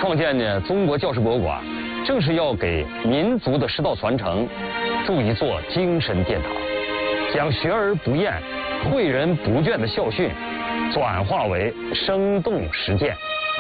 创建呢中国教师博物馆，正是要给民族的师道传承筑一座精神殿堂，将学而不厌、诲人不倦的校训转化为生动实践。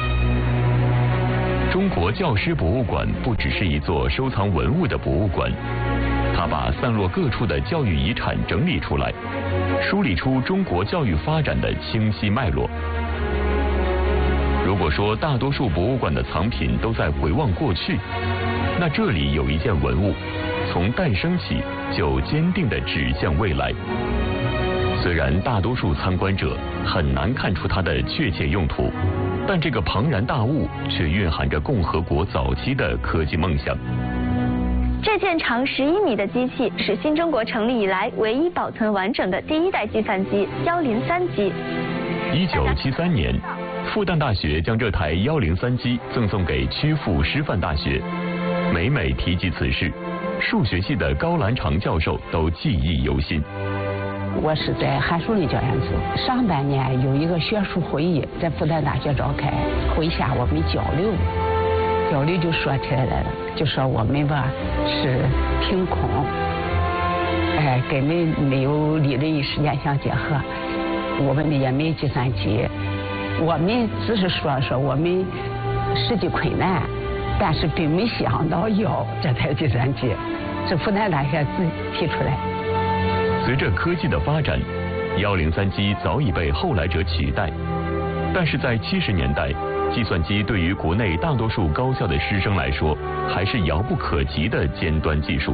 中国教师博物馆不只是一座收藏文物的博物馆，它把散落各处的教育遗产整理出来，梳理出中国教育发展的清晰脉络。如果说大多数博物馆的藏品都在回望过去，那这里有一件文物，从诞生起就坚定地指向未来。虽然大多数参观者很难看出它的确切用途，但这个庞然大物却蕴含着共和国早期的科技梦想。 这件长11米的机器是新中国成立以来唯一保存完整的第一代计算机103机。 1973年，复旦大学将这台103机赠送给曲阜师范大学。每每提及此事，数学系的高兰长教授都记忆犹新。 我是在韩树林教研组，上半年有一个学术会议在复旦大学召开，会下我们交流就说起来了，就说我们吧是凭空，根本没有理论与实践相结合，我们也没计算机，我们只是说我们实际困难，但是并没想到要这台计算机，是复旦大学自己提出来。 随着科技的发展，103机早已被后来者取代，但是在70年代，计算机对于国内大多数高校的师生来说，还是遥不可及的尖端技术。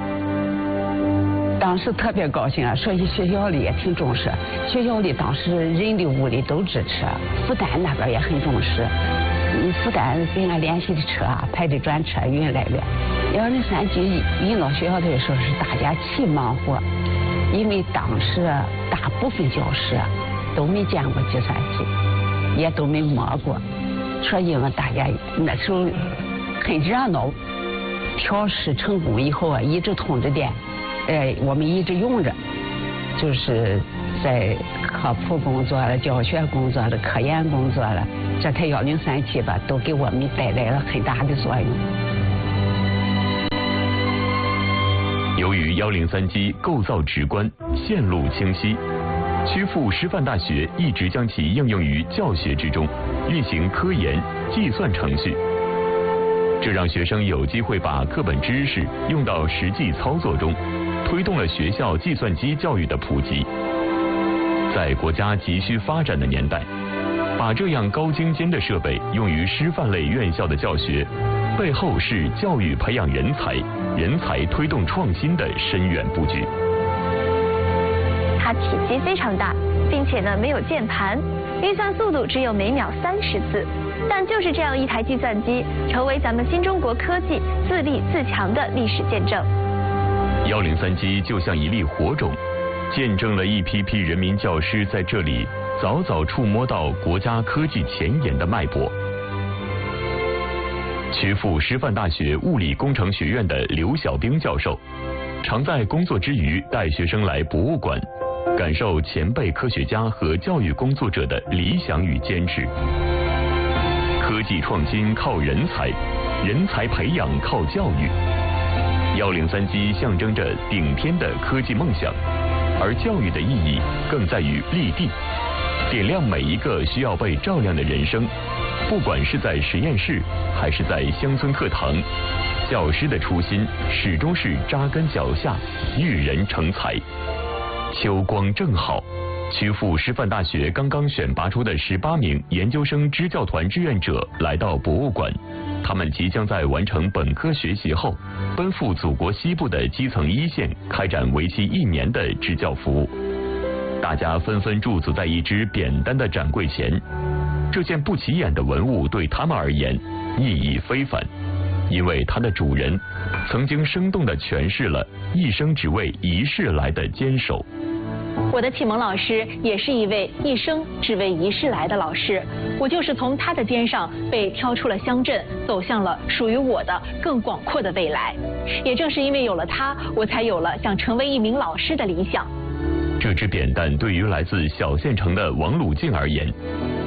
当时特别高兴啊，所以学校里也挺重视，学校里当时人力物力都支持，复旦那边也很重视。复旦给俺联系的车啊，排的专车运来了。103机运到学校的时候是大家齐忙活，因为当时大部分教师都没见过计算机，也都没摸过，所以呢大家那时候很热闹。调试成功以后啊，一直通着电，我们一直用着，就是在科普工作了、教学工作了、科研工作了，这台103机吧，都给我们带来了很大的作用。 由于103机构造直观、线路清晰，曲阜师范大学一直将其应用于教学之中，运行科研、计算程序。这让学生有机会把课本知识用到实际操作中，推动了学校计算机教育的普及。在国家急需发展的年代，把这样高精尖的设备用于师范类院校的教学，背后是教育培养人才、人才推动创新的深远布局。 它体积非常大，并且呢没有键盘，运算速度只有每秒30次。但就是这样一台计算机，成为咱们新中国科技自立自强的历史见证。 103机就像一粒火种，见证了一批批人民教师在这里早早触摸到国家科技前沿的脉搏。曲阜师范大学物理工程学院的刘小兵教授，常在工作之余带学生来博物馆，感受前辈科学家和教育工作者的理想与坚持。科技创新靠人才，人才培养靠教育。103机象征着顶天的科技梦想，而教育的意义更在于立地，点亮每一个需要被照亮的人生。不管是在实验室，还是在乡村课堂，教师的初心始终是扎根脚下，育人成才。秋光正好，曲阜师范大学刚刚选拔出的18名研究生支教团志愿者来到博物馆，他们即将在完成本科学习后，奔赴祖国西部的基层一线，开展为期1年的支教服务。大家纷纷驻足在一只扁担的展柜前，这件不起眼的文物对他们而言意义非凡，因为它的主人曾经生动地诠释了一生只为一事来的坚守。 我的启蒙老师也是一位一生只为一事来的老师，我就是从他的肩上被挑出了乡镇，走向了属于我的更广阔的未来。也正是因为有了他，我才有了想成为一名老师的理想。 这只扁担对于来自小县城的王鲁静而言，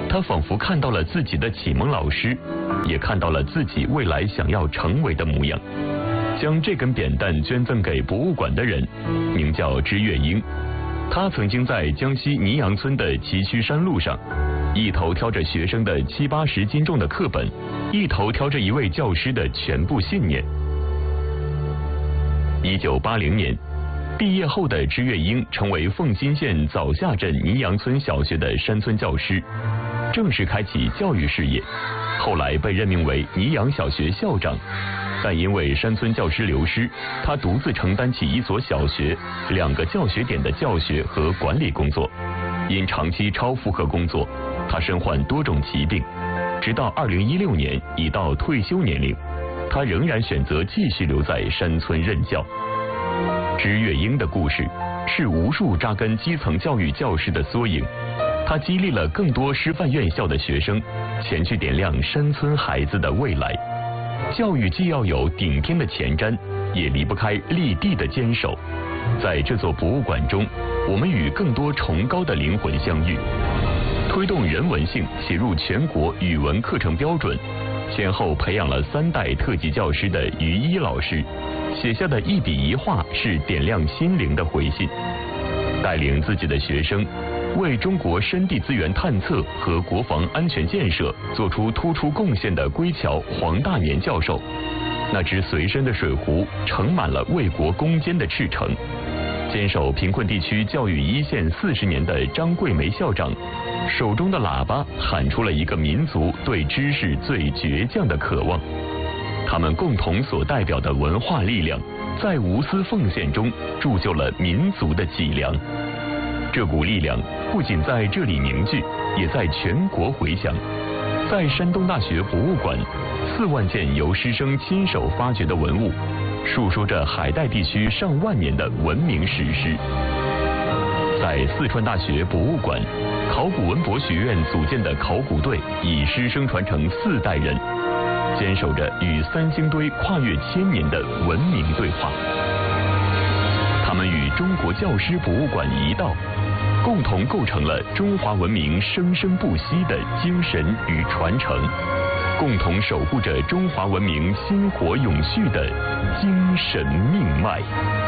他仿佛看到了自己的启蒙老师，也看到了自己未来想要成为的模样。将这根扁担捐赠给博物馆的人，名叫支月英。他曾经在江西泥阳村的崎岖山路上，一头挑着学生的70、80斤重的课本，一头挑着一位教师的全部信念。1980年，毕业后的支月英成为凤新县枣下镇泥阳村小学的山村教师，正式开启教育事业。后来被任命为泥阳小学校长，但因为山村教师流失，他独自承担起一所小学、2个教学点的教学和管理工作。因长期超负荷工作，他身患多种疾病，直到2016年已到退休年龄，他仍然选择继续留在山村任教。支月英的故事是无数扎根基层教育教师的缩影，他激励了更多师范院校的学生前去点亮山村孩子的未来。教育既要有顶天的前瞻，也离不开立地的坚守。在这座博物馆中，我们与更多崇高的灵魂相遇。推动人文性写入全国语文课程标准，先后培养了3代特级教师的于一老师，写下的一笔一画是点亮心灵的回信。带领自己的学生为中国山地资源探测和国防安全建设做出突出贡献的归侨黄大年教授，那只随身的水壶盛满了为国攻坚的赤诚。坚守贫困地区教育一线40年的张桂梅校长，手中的喇叭喊出了一个民族对知识最倔强的渴望。他们共同所代表的文化力量，在无私奉献中铸就了民族的脊梁。这股力量不仅在这里凝聚，也在全国回响。在山东大学博物馆，4万件由师生亲手发掘的文物，述说着海带地区上万年的文明史诗。在四川大学博物馆，考古文博学院组建的考古队以师生传承4代人，坚守着与三星堆跨越1000年的文明对话。他们与中国教师博物馆一道，共同构成了中华文明生生不息的精神与传承，共同守护着中华文明薪火永续的精神命脉。